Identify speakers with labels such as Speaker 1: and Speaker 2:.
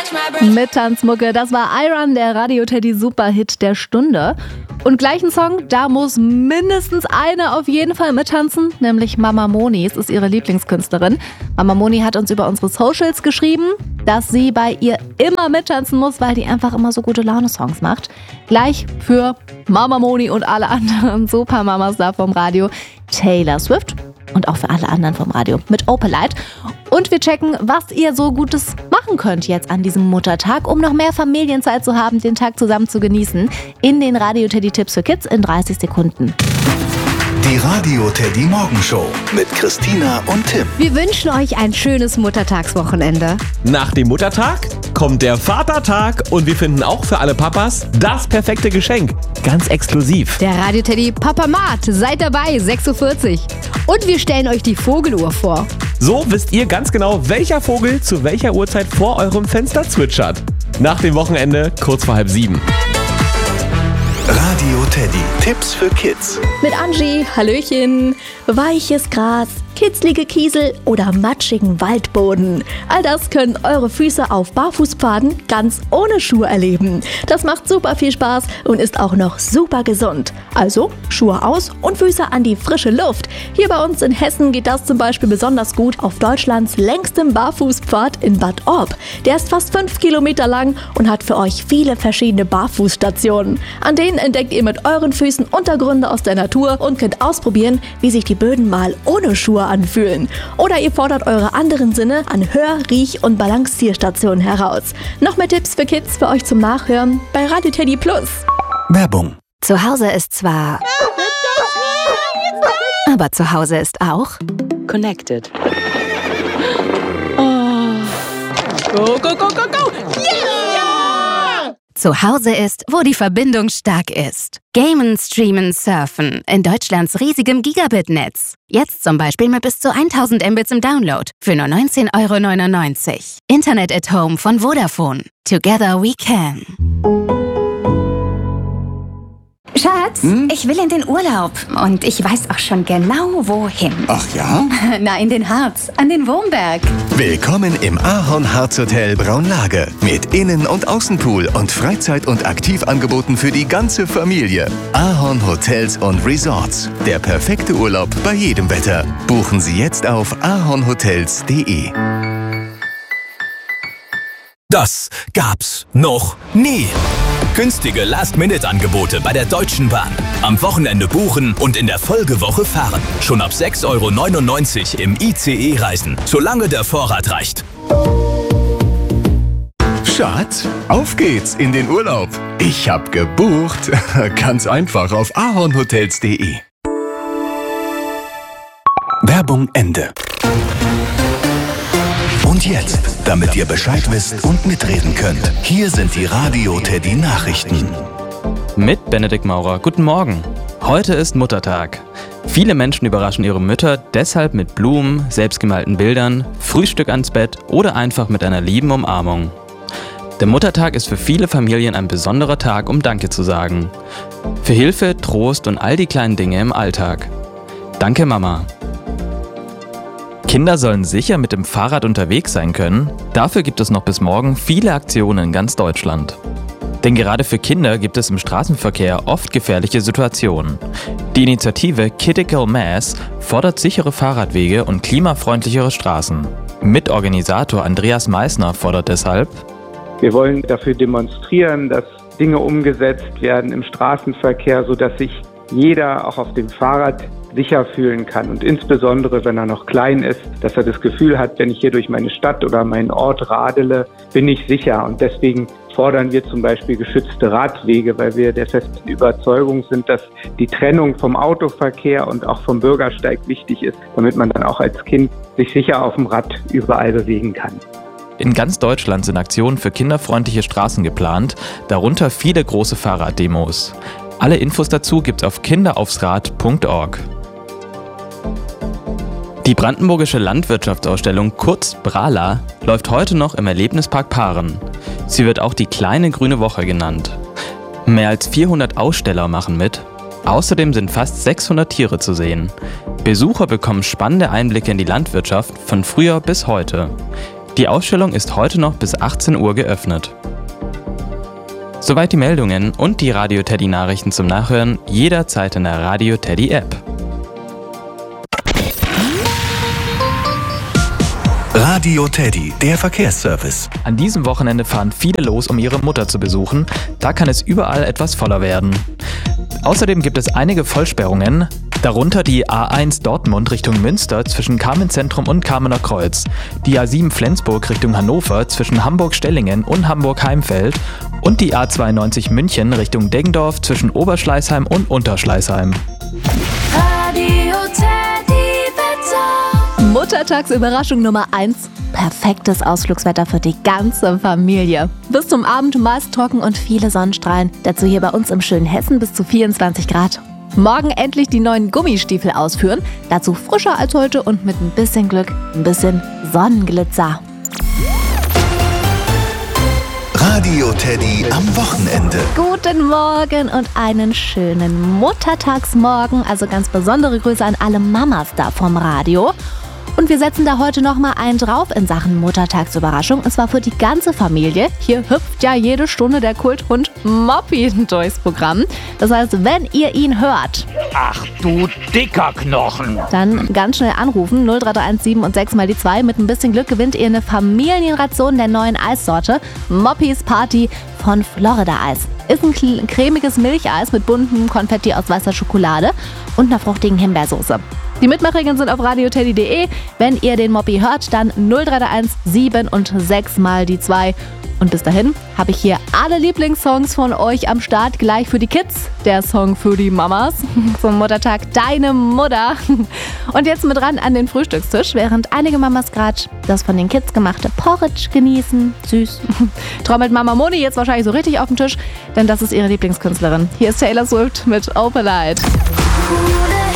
Speaker 1: Mit Tanzmucke, das war Iron, der Radio-Teddy-Superhit der Stunde. Und gleichen Song, da muss mindestens eine auf jeden Fall mittanzen, nämlich Mama Moni. Es ist ihre Lieblingskünstlerin. Mama Moni hat uns über unsere Socials geschrieben, dass sie bei ihr immer mittanzen muss, weil die einfach immer so gute Laune-Songs macht. Gleich für Mama Moni und alle anderen Supermamas da vom Radio Taylor Swift. Und auch für alle anderen vom Radio mit Opalite. Und wir checken, was ihr so Gutes machen könnt jetzt an diesem Muttertag, um noch mehr Familienzeit zu haben, den Tag zusammen zu genießen. In den Radio-Teddy-Tipps für Kids in 30 Sekunden.
Speaker 2: Die Radio-Teddy-Morgenshow mit Christina und Tim.
Speaker 3: Wir wünschen euch ein schönes Muttertagswochenende.
Speaker 4: Nach dem Muttertag kommt der Vatertag und wir finden auch für alle Papas das perfekte Geschenk. Ganz exklusiv.
Speaker 3: Der Radio-Teddy Papamat, seid dabei, 6.40 Uhr. Und wir stellen euch die Vogeluhr vor.
Speaker 4: So wisst ihr ganz genau, welcher Vogel zu welcher Uhrzeit vor eurem Fenster zwitschert. Nach dem Wochenende kurz vor 6:30.
Speaker 2: Radio Teddy. Tipps für Kids.
Speaker 1: Mit Angie, Hallöchen. Weiches Gras, kitzlige Kiesel oder matschigen Waldboden. All das können eure Füße auf Barfußpfaden ganz ohne Schuhe erleben. Das macht super viel Spaß und ist auch noch super gesund. Also Schuhe aus und Füße an die frische Luft. Hier bei uns in Hessen geht das zum Beispiel besonders gut auf Deutschlands längstem Barfußpfad in Bad Orb. Der ist fast 5 Kilometer lang und hat für euch viele verschiedene Barfußstationen. An denen entdeckt ihr mit euren Füßen Untergründe aus der Natur und könnt ausprobieren, wie sich die Böden mal ohne Schuhe anfühlen. Oder ihr fordert eure anderen Sinne an Hör-, Riech- und Balancierstationen heraus. Noch mehr Tipps für Kids für euch zum Nachhören bei Radio Teddy Plus.
Speaker 2: Werbung.
Speaker 3: Zu Hause ist zwar... aber zu Hause ist auch...
Speaker 5: Connected. Go, go, go, go, go! Yeah!
Speaker 3: Zu Hause ist, wo die Verbindung stark ist. Gamen, Streamen, Surfen in Deutschlands riesigem Gigabit-Netz. Jetzt zum Beispiel mit bis zu 1000 Mbits im Download für nur 19,99 €. Internet at Home von Vodafone. Together we can.
Speaker 6: Schatz, ich will in den Urlaub und ich weiß auch schon genau, wohin.
Speaker 2: Ach ja?
Speaker 6: Na, in den Harz, an den Wurmberg.
Speaker 2: Willkommen im Ahorn-Harz Hotel Braunlage. Mit Innen- und Außenpool und Freizeit- und Aktivangeboten für die ganze Familie. Ahorn Hotels und Resorts. Der perfekte Urlaub bei jedem Wetter. Buchen Sie jetzt auf ahornhotels.de.
Speaker 7: Das gab's noch nie. Günstige Last-Minute-Angebote bei der Deutschen Bahn. Am Wochenende buchen und in der Folgewoche fahren. Schon ab 6,99 € im ICE reisen, solange der Vorrat reicht.
Speaker 2: Schatz, auf geht's in den Urlaub. Ich hab gebucht. Ganz einfach auf ahornhotels.de. Werbung Ende. Und jetzt, damit ihr Bescheid wisst und mitreden könnt, hier sind die Radio Teddy Nachrichten.
Speaker 8: Mit Benedikt Maurer. Guten Morgen. Heute ist Muttertag. Viele Menschen überraschen ihre Mütter deshalb mit Blumen, selbstgemalten Bildern, Frühstück ans Bett oder einfach mit einer lieben Umarmung. Der Muttertag ist für viele Familien ein besonderer Tag, um Danke zu sagen. Für Hilfe, Trost und all die kleinen Dinge im Alltag. Danke, Mama. Kinder sollen sicher mit dem Fahrrad unterwegs sein können. Dafür gibt es noch bis morgen viele Aktionen in ganz Deutschland. Denn gerade für Kinder gibt es im Straßenverkehr oft gefährliche Situationen. Die Initiative Critical Mass fordert sichere Fahrradwege und klimafreundlichere Straßen. Mitorganisator Andreas Meissner fordert deshalb:
Speaker 9: Wir wollen dafür demonstrieren, dass Dinge umgesetzt werden im Straßenverkehr, sodass sich jeder auch auf dem Fahrrad sicher fühlen kann und insbesondere, wenn er noch klein ist, dass er das Gefühl hat, wenn ich hier durch meine Stadt oder meinen Ort radele, bin ich sicher. Und deswegen fordern wir zum Beispiel geschützte Radwege, weil wir der festen Überzeugung sind, dass die Trennung vom Autoverkehr und auch vom Bürgersteig wichtig ist, damit man dann auch als Kind sich sicher auf dem Rad überall bewegen kann.
Speaker 8: In ganz Deutschland sind Aktionen für kinderfreundliche Straßen geplant, darunter viele große Fahrraddemos. Alle Infos dazu gibt's auf kinderaufsrad.org. Die brandenburgische Landwirtschaftsausstellung kurz BRALA läuft heute noch im Erlebnispark Paaren. Sie wird auch die kleine grüne Woche genannt. Mehr als 400 Aussteller machen mit. Außerdem sind fast 600 Tiere zu sehen. Besucher bekommen spannende Einblicke in die Landwirtschaft von früher bis heute. Die Ausstellung ist heute noch bis 18 Uhr geöffnet. Soweit die Meldungen und die Radio Teddy Nachrichten zum Nachhören jederzeit in der Radio Teddy App.
Speaker 2: Radio Teddy, der Verkehrsservice.
Speaker 10: An diesem Wochenende fahren viele los, um ihre Mutter zu besuchen. Da kann es überall etwas voller werden. Außerdem gibt es einige Vollsperrungen, darunter die A1 Dortmund Richtung Münster zwischen Kamenz-Zentrum und Kamener Kreuz, die A7 Flensburg Richtung Hannover zwischen Hamburg-Stellingen und Hamburg-Heimfeld und die A92 München Richtung Deggendorf zwischen Oberschleißheim und Unterschleißheim.
Speaker 1: Radio Teddy Wetter. Muttertagsüberraschung Nummer 1. Perfektes Ausflugswetter für die ganze Familie. Bis zum Abend meist trocken und viele Sonnenstrahlen. Dazu hier bei uns im schönen Hessen bis zu 24 Grad. Morgen endlich die neuen Gummistiefel ausführen. Dazu frischer als heute und mit ein bisschen Glück ein bisschen Sonnenglitzer.
Speaker 2: Radio Teddy am Wochenende.
Speaker 1: Guten Morgen und einen schönen Muttertagsmorgen. Also ganz besondere Grüße an alle Mamas da vom Radio. Und wir setzen da heute nochmal einen drauf in Sachen Muttertagsüberraschung. Und zwar für die ganze Familie. Hier hüpft ja jede Stunde der Kulthund Moppy durchs Programm. Das heißt, wenn ihr ihn hört,
Speaker 11: ach du dicker Knochen,
Speaker 1: dann ganz schnell anrufen. 03317 und 6 mal die 2. Mit ein bisschen Glück gewinnt ihr eine Familienration der neuen Eissorte Moppys Party von Florida Eis. Ist ein cremiges Milcheis mit buntem Konfetti aus weißer Schokolade und einer fruchtigen Himbeersoße. Die Mitmachregeln sind auf radioteddy.de. Wenn ihr den Moppy hört, dann 0317 und 6 mal die 2. Und bis dahin habe ich hier alle Lieblingssongs von euch am Start. Gleich für die Kids, der Song für die Mamas. Zum Muttertag Deine Mutter. Und jetzt mit ran an den Frühstückstisch, während einige Mamas gerade das von den Kids gemachte Porridge genießen. Süß. Trommelt Mama Moni jetzt wahrscheinlich so richtig auf den Tisch, denn das ist ihre Lieblingskünstlerin. Hier ist Taylor Swift mit Open Light.